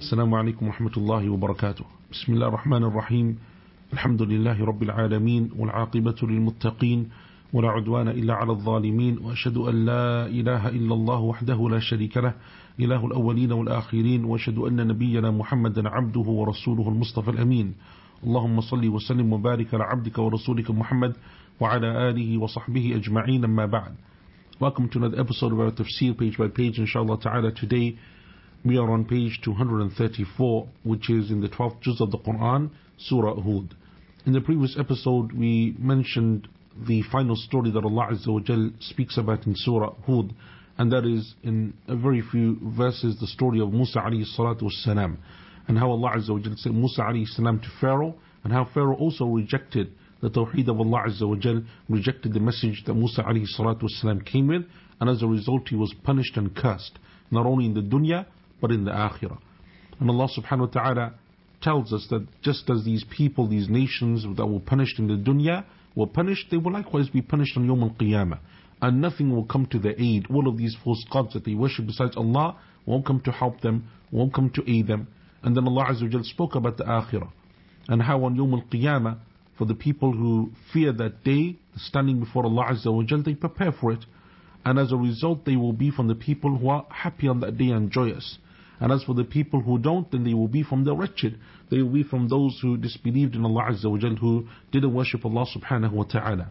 السلام عليكم ورحمة الله وبركاته. بسم الله الرحمن الرحيم. الحمد لله رب العالمين والعاقبة للمتقين ولا عدوان إلا على الظالمين، وأشهد أن لا إله إلا الله وحده لا شريك له إله الأولين والآخرين، وأشهد أن نبينا محمدا عبده ورسوله المصطفى الأمين. اللهم صل وسلم وبارك على عبدك ورسولك محمد وعلى آله وصحبه أجمعين. أما بعد. Welcome to another episode of our tafsir page by page, inshallah ta'ala. Today we are on page 234, which is in the 12th juz of the Quran, Surah Hud. In the previous episode we mentioned the final story that Allah Azza wa Jal speaks about in Surah Hud, and that is in a very few verses the story of Musa alayhi salatu wassalam, and how Allah Azza wa Jal sent Musa alayhi salam to Pharaoh, and how Pharaoh also rejected the Tawheed of Allah Azza wa Jal, rejected the message that Musa alayhi salatu wassalam came with, and as a result he was punished and cursed, not only in the dunya but in the akhirah. And Allah subhanahu wa ta'ala tells us that just as these people, these nations that were punished in the dunya were punished, they will likewise be punished on Yawm al-Qiyamah, and nothing will come to their aid. All of these false gods that they worship besides Allah won't come to help them, won't come to aid them. And then Allah Azza wa Jal spoke about the akhirah, and how on Yawm al-Qiyamah, for the people who fear that day, standing before Allah Azza wa Jal, they prepare for it, and as a result they will be from the people who are happy on that day and joyous. And as for the people who don't, then they will be from the wretched. They will be from those who disbelieved in Allah Azza wa Jal, who didn't worship Allah subhanahu wa ta'ala.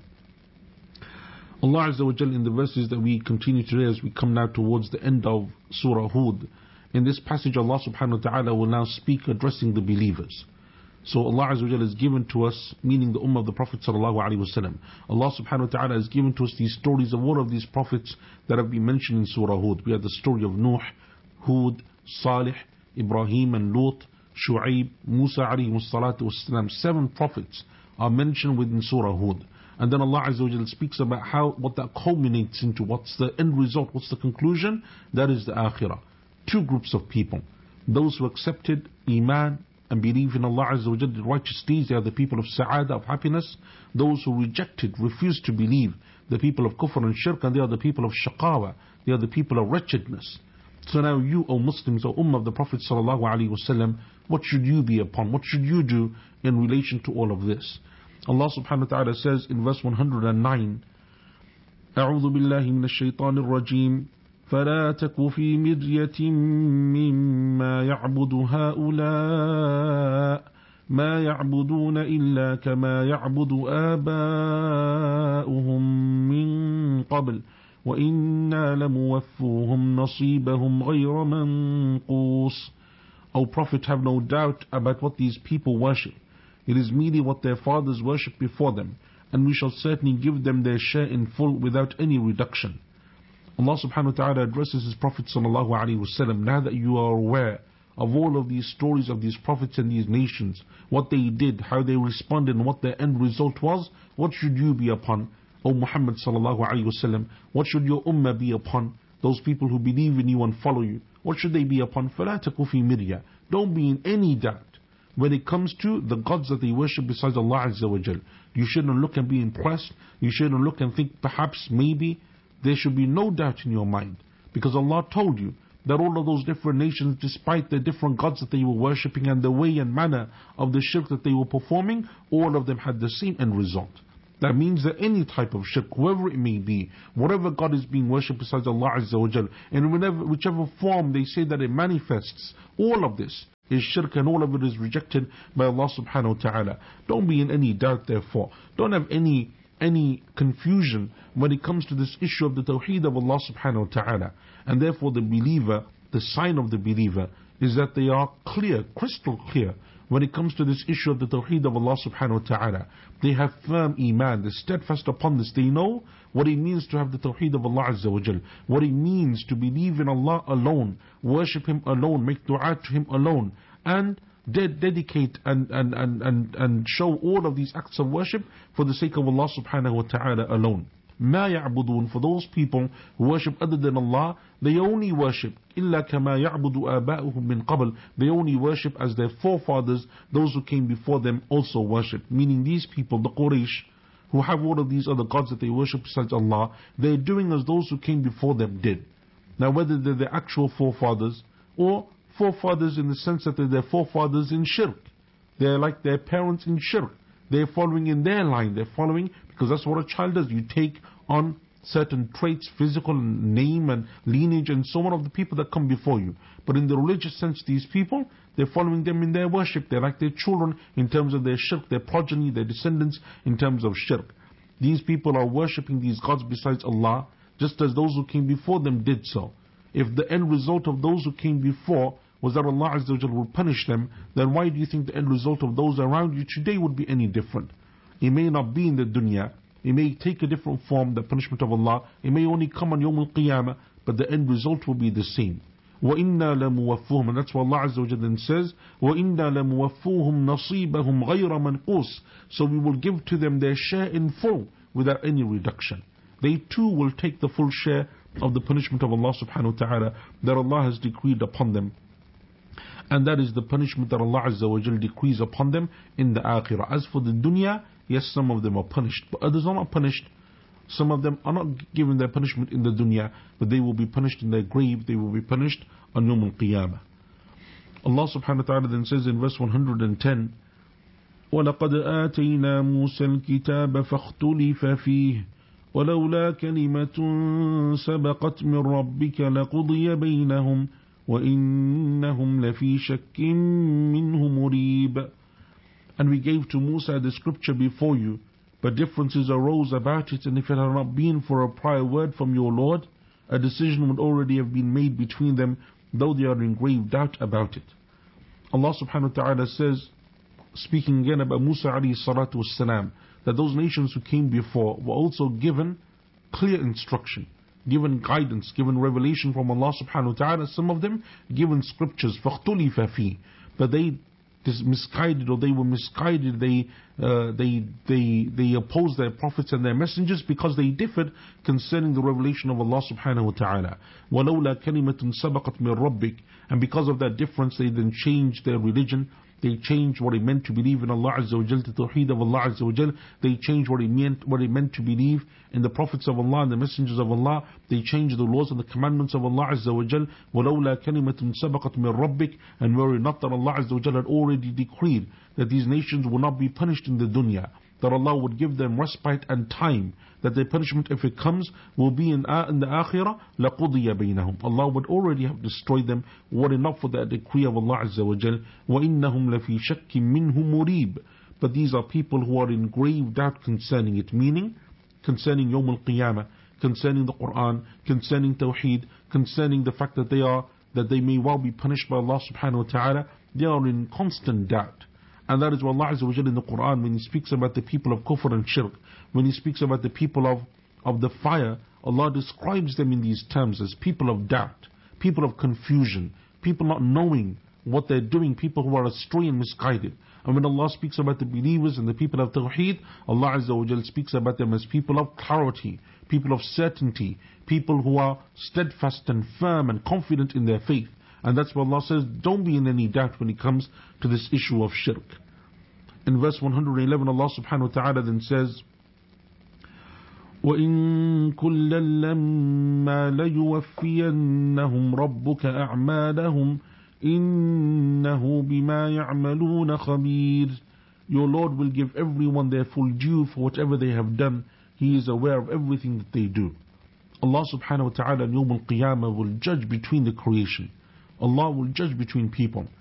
Allah Azza wa Jal, in the verses that we continue today, as we come now towards the end of Surah Hud, in this passage Allah subhanahu wa ta'ala will now speak addressing the believers. So Allah Azza wa Jal has given to us, meaning the ummah of the Prophet sallallahu alaihi wasallam, Allah subhanahu wa ta'ala has given to us these stories of all of these prophets that have been mentioned in Surah Hud. We have the story of Nuh, Hud, Salih, Ibrahim and Lut, Shu'aib, Musa alayhi salatu wassalam. 7 prophets are mentioned within Surah Hud. And then Allah Azza wa Jal speaks about what that culminates into, what's the end result, what's the conclusion. That is the akhirah. 2 groups of people. Those who accepted Iman and believe in Allah Azza wa Jal, the righteous deeds, they are the people of Sa'adah, of happiness. Those who rejected, refused to believe, the people of Kufr and Shirk, and they are the people of Shaqawa, they are the people of wretchedness. So now you, O Muslims, O Ummah of the Prophet sallallahu alaihi wasallam, what should you be upon? What should you do in relation to all of this? Allah subhanahu wa ta'ala says in verse 109, أعوذ بالله من الشيطان الرجيم فلا تك في مرية مما يعبد هؤلاء ما يعبدون إلا كما يعبد آباؤهم من قبل وَإِنَّا لَمُوَفُّوهُمْ نَصِيبَهُمْ غَيْرَ مَنْقُوصٍ. O Prophet, have no doubt about what these people worship. It is merely what their fathers worshipped before them, and we shall certainly give them their share in full without any reduction. Allah subhanahu wa ta'ala addresses His Prophet sallallahu alaihi wasallam. Now that you are aware of all of these stories of these prophets and these nations, what they did, how they responded, and what their end result was, what should you be upon? O Muhammad sallallahu alayhi wasallam, what should your ummah be upon? Those people who believe in you and follow you, what should they be upon? فَلَا تَكُ فِي مِرْيَةٍ. Don't be in any doubt when it comes to the gods that they worship besides Allah Azza wa Jal. You shouldn't look and be impressed. You shouldn't look and think perhaps, maybe. There should be no doubt in your mind, because Allah told you that all of those different nations, despite the different gods that they were worshipping and the way and manner of the shirk that they were performing, all of them had the same end result. That means that any type of shirk, whoever it may be, whatever God is being worshipped besides Allah Azza wa Jal, in whichever form they say that it manifests, all of this is shirk and all of it is rejected by Allah subhanahu wa ta'ala. Don't be in any doubt therefore. Don't have any confusion when it comes to this issue of the tawheed of Allah subhanahu wa ta'ala. And therefore the believer, the sign of the believer is that they are clear, crystal clear, when it comes to this issue of the tawheed of Allah subhanahu wa ta'ala. They have firm iman, they're steadfast upon this. They know what it means to have the tawheed of Allah Azza wa Jal, what it means to believe in Allah alone, worship Him alone, make dua to Him alone, and dedicate and show all of these acts of worship for the sake of Allah subhanahu wa ta'ala alone. ما يعبدون, for those people who worship other than Allah, they only worship إلا كما يعبد آباؤهم من قبل. They only worship as their forefathers, those who came before them, also worship. Meaning these people, the Quraysh, who have all of these other gods that they worship besides Allah, they're doing as those who came before them did. Now whether they're the actual forefathers or forefathers in the sense that they're their forefathers in shirk. They're like their parents in shirk. They're following in their line. They're following because that's what a child does. You take on certain traits, physical name and lineage and so on of the people that come before you. But in the religious sense, these people, they're following them in their worship. They're like their children in terms of their shirk, their progeny, their descendants in terms of shirk. These people are worshipping these gods besides Allah, just as those who came before them did so. If the end result of those who came before was that Allah Azza wa Jal will punish them, then why do you think the end result of those around you today would be any different? It may not be in the dunya, it may take a different form, the punishment of Allah, it may only come on Yawm al-Qiyamah, but the end result will be the same. وَإِنَّا لَمُوَفُّوهُمْ, and that's what Allah Azza wa Jal then says, وَإِنَّا لَمُوَفُّوهُمْ نَصِيبَهُمْ غَيْرَ مَنْقُوسٍ. So we will give to them their share in full, without any reduction. They too will take the full share of the punishment of Allah subhanahu wa ta'ala that Allah has decreed upon them. And that is the punishment that Allah Azza wa Jal decrees upon them in the akhirah. As for the dunya, yes, some of them are punished, but others are not punished. Some of them are not given their punishment in the dunya, but they will be punished in their grave, they will be punished on Yawm al-Qiyamah. Allah subhanahu wa ta'ala then says in verse 110, وَلَقَدْ آتَيْنَا مُوسَى الْكِتَابَ فَاخْتُلِفَ فِيهِ وَلَوْلَا كَلِمَةٌ سَبَقَتْ مِنْ رَبِّكَ لَقُضِيَ بَيْنَهُمْ وَإِنَّهُمْ لَفِي شَكٍّ مِّنْهُ مُرِيبٍ. And we gave to Musa the scripture before you, but differences arose about it, and if it had not been for a prior word from your Lord, a decision would already have been made between them, though they are in grave doubt about it. Allah subhanahu wa ta'ala says, speaking again about Musa alayhi salatu wassalam, that those nations who came before were also given clear instruction, given guidance, given revelation from Allah subhanahu wa ta'ala, some of them given scriptures, فَاخْتُلِفَ فِيهِ, but they misguided, or they were misguided, they opposed their prophets and their messengers because they differed concerning the revelation of Allah subhanahu wa ta'ala. وَلَوْلَا كَلِمَةٌ سَبَقَتْ مِنْ رَبِّكَ, and because of that difference they then changed their religion. They changed what it meant to believe in Allah Azza wa Jal, the Tawheed of Allah Azza wa Jal. They changed what it meant to believe in the prophets of Allah and the messengers of Allah. They changed the laws and the commandments of Allah Azza wa Jal. وَلَوْلَا كَلِمَةٌ سَبَقَتْ مِنْ رَبِّكَ, and were it not that Allah Azza wa Jal had already decreed that these nations will not be punished in the dunya, that Allah would give them respite and time, that their punishment, if it comes, will be in the akhirah, لَقُضِيَ بَيْنَهُمْ. Allah would already have destroyed them, were it not for the decree of Allah Azza wa Jal. وَإِنَّهُمْ لَفِي شَكٍّ مِّنْهُ مُرِيبٍ. But these are people who are in grave doubt concerning it, meaning concerning Yawm al-Qiyamah, concerning the Quran, concerning Tawheed, concerning the fact that they may well be punished by Allah subhanahu wa ta'ala. They are in constant doubt. And that is what Allah Azza wa Jal in the Quran, when He speaks about the people of kufr and shirk, when He speaks about the people of the fire, Allah describes them in these terms as people of doubt, people of confusion, people not knowing what they're doing, people who are astray and misguided. And when Allah speaks about the believers and the people of Tawheed, Allah Azza wa Jal speaks about them as people of clarity, people of certainty, people who are steadfast and firm and confident in their faith. And that's why Allah says, don't be in any doubt when it comes to this issue of shirk. In verse 111, Allah subhanahu wa ta'ala then says, وَإِن كُلًّا لَمَّا لَيُوَفِّيَنَّهُمْ رَبُّكَ أَعْمَالَهُمْ إِنَّهُ بِمَا يَعْمَلُونَ خَبِيرٌ. Your Lord will give everyone their full due for whatever they have done. He is aware of everything that they do. Allah subhanahu wa ta'ala in Yawm al-Qiyamah will judge between the creation. Allah will judge between people.